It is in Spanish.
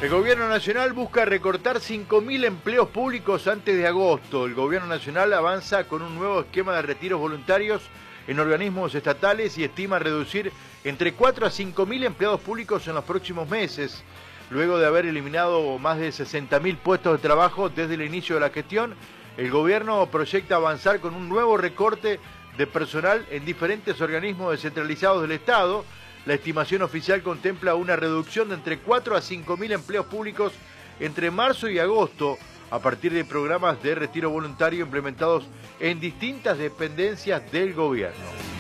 El Gobierno Nacional busca recortar 5.000 empleos públicos antes de agosto. El Gobierno Nacional avanza con un nuevo esquema de retiros voluntarios en organismos estatales y estima reducir entre 4 a 5.000 empleados públicos en los próximos meses. Luego de haber eliminado más de 60.000 puestos de trabajo desde el inicio de la gestión, el Gobierno proyecta avanzar con un nuevo recorte de personal en diferentes organismos descentralizados del Estado. La estimación oficial contempla una reducción de entre 4 a 5.000 empleos públicos entre marzo y agosto a partir de programas de retiro voluntario implementados en distintas dependencias del gobierno.